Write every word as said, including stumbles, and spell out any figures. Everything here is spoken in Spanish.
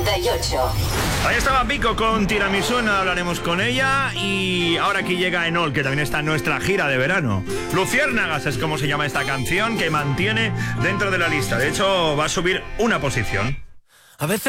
cincuenta y ocho. Ahí estaba Pico con Tiramisú, hablaremos con ella. Y ahora aquí llega Enol, que también está en nuestra gira de verano. Luciérnagas es como se llama esta canción, que mantiene dentro de la lista. De hecho, va a subir una posición. A veces